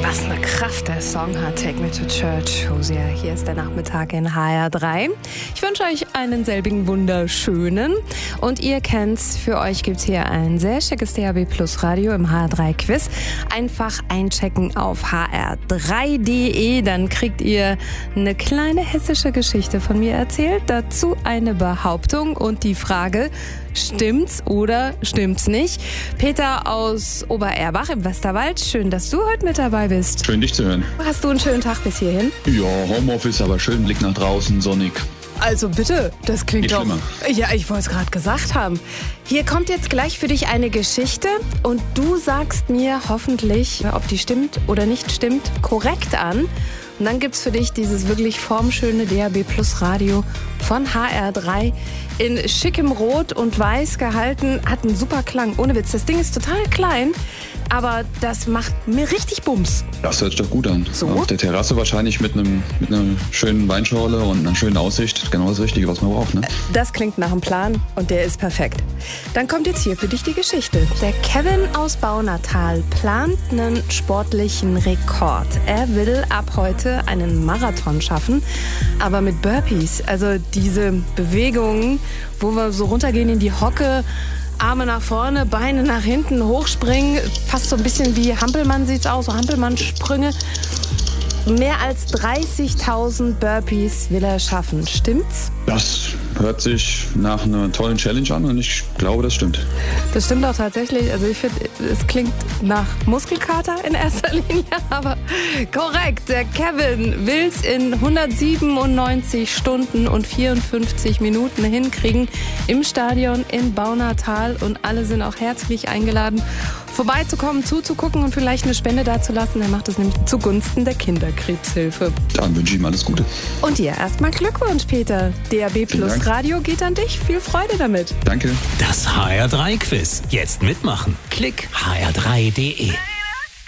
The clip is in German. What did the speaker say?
Was eine Kraft der Song hat, Take Me to Church. Hosea, hier ist der Nachmittag in HR3. Ich wünsche euch einen selbigen wunderschönen. Und ihr kennt's, für euch gibt's hier ein sehr schickes DAB Plus Radio im HR3 Quiz. Einfach einchecken auf hr3.de, dann kriegt ihr eine kleine hessische Geschichte von mir erzählt. Dazu eine Behauptung und die Frage: Stimmt's oder stimmt's nicht? Peter aus Obererbach im Westerwald, schön, dass du heute mit dabei bist. Schön, dich zu hören. Hast du einen schönen Tag bis hierhin? Ja, Homeoffice, aber schön Blick nach draußen, sonnig. Also bitte, das klingt Nicht doch... schlimmer. Ja, ich wollte es gerade gesagt haben. Hier kommt jetzt gleich für dich eine Geschichte und du sagst mir hoffentlich, ob die stimmt oder nicht stimmt, korrekt an. Und dann gibt's für dich dieses wirklich formschöne DAB Plus Radio von HR3 in schickem Rot und Weiß gehalten. Hat einen super Klang, ohne Witz. Das Ding ist total klein, aber das macht mir richtig Bums. Das hört sich doch gut an. So? Auf der Terrasse wahrscheinlich mit einer schönen Weinschorle und einer schönen Aussicht. Genau das Richtige, was man braucht, ne? Das klingt nach einem Plan und der ist perfekt. Dann kommt jetzt hier für dich die Geschichte. Der Kevin aus Baunatal plant einen sportlichen Rekord. Er will ab heute einen Marathon schaffen, aber mit Burpees. Also diese Bewegungen, wo wir so runtergehen in die Hocke, Arme nach vorne, Beine nach hinten, hochspringen. Fast so ein bisschen wie Hampelmann sieht's aus, so Hampelmann-Sprünge. Mehr als 30.000 Burpees will er schaffen. Stimmt's? Das hört sich nach einer tollen Challenge an und ich glaube, das stimmt. Das stimmt auch tatsächlich. Also ich finde, es klingt nach Muskelkater in erster Linie, aber korrekt. Der Kevin will's in 197 Stunden und 54 Minuten hinkriegen im Stadion in Baunatal und alle sind auch herzlich eingeladen, vorbeizukommen, zuzugucken und vielleicht eine Spende dazulassen. Er macht es nämlich zugunsten der Kinderkrebshilfe. Dann wünsche ich ihm alles Gute. Und dir erstmal Glückwunsch, Peter. DAB Plus Dank. Radio geht an dich. Viel Freude damit. Danke. Das HR3 Quiz. Jetzt mitmachen. Klick hr3.de.